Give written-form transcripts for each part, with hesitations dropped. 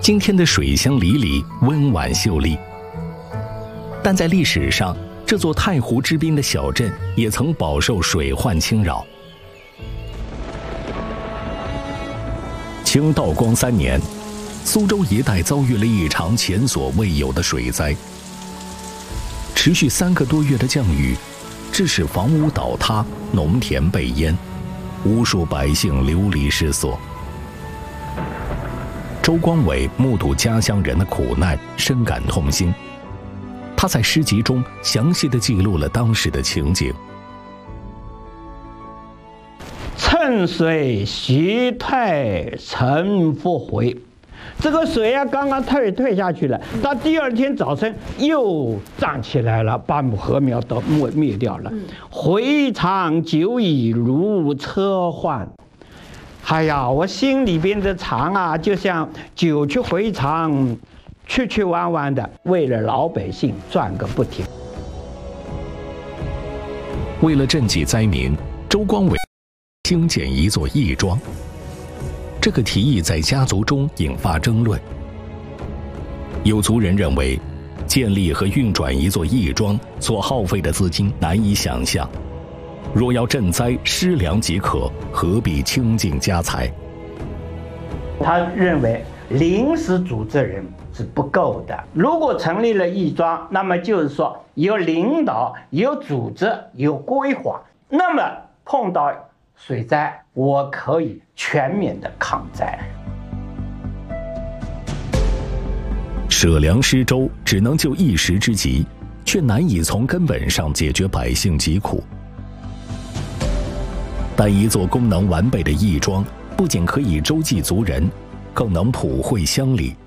今天的水乡里里温婉秀丽，但在历史上，这座太湖之滨的小镇也曾饱受水患侵扰。清道光3年，苏州一带遭遇了一场前所未有的水灾，持续3个多月的降雨，致使房屋倒塌，农田被淹，无数百姓流离失所。周光伟目睹家乡人的苦难，深感痛心。他在诗集中详细地记录了当时的情景。 趁水徐退晨复回，这个水啊刚刚退下去了，到第2天早晨又涨起来了，把禾苗都灭掉了。回肠久已如车换。哎呀，我心里边的肠啊，就像久去回肠，去弯弯的，为了老百姓转个不停。 为了赈济灾民，周光伟兴建一座义庄。这个提议在家族中引发争论。有族人认为，建立和运转一座义庄所耗费的资金难以想象。若要赈灾，施粮即可，何必倾尽家财？ 他认为临时组织人是不够的，如果成立了义庄，那么就是说有领导、有组织、有规划，那么碰到水灾，我可以全面的抗灾。 舍粮施粥只能救一时之急，却难以从根本上解决百姓疾苦。但一座功能完备的义庄，不仅可以周济族人，更能普惠乡里。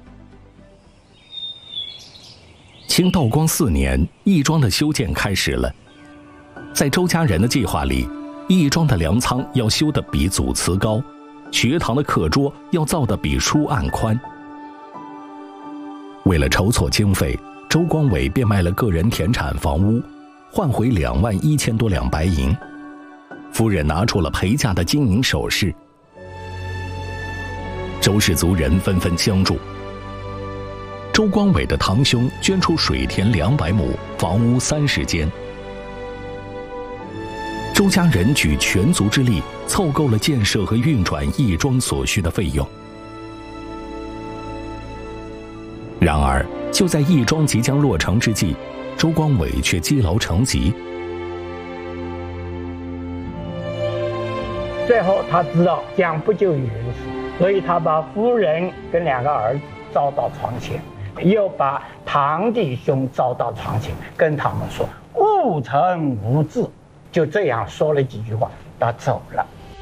清道光4年，义庄的修建开始了。在周家人的计划里，义庄的粮仓要修得比祖祠高，学堂的课桌要造得比书案宽。为了筹措经费，周光伟便卖了个人田产房屋，换回21000多两白银。夫人拿出了陪嫁的金银首饰。周氏族人纷纷相助。周光伟的堂兄捐出水田200亩，房屋30间。周家人举全族之力，凑够了建设和运转义庄所需的费用。然而，就在义庄即将落成之际，周光伟却积劳成疾。 最后他知道将不救于人死，所以他把夫人跟2个儿子招到床前，又把堂弟兄招到床前，跟他们说勿成无志，就这样说了几句话，他走了。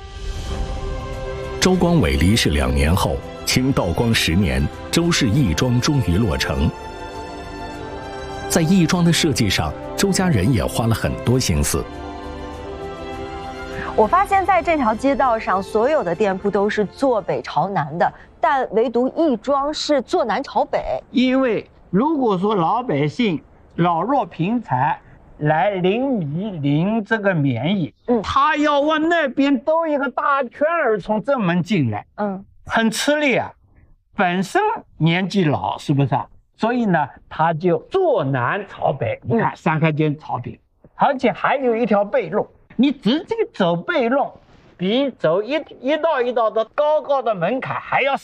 周光伟离世2年后，清道光10年，周氏义庄终于落成。在义庄的设计上，周家人也花了很多心思。 我发现在这条街道上，所有的店铺都是坐北朝南的，但唯独义庄是坐南朝北。 因为如果说老百姓老弱贫残来领米领这个棉衣，他要往那边兜一个大圈儿从正门进来，很吃力啊。本身年纪老，是不是啊？所以呢，他就坐南朝北。你看3开间朝北，而且还有一条背路。你直接走背路，比走一道一道的高高的门槛还要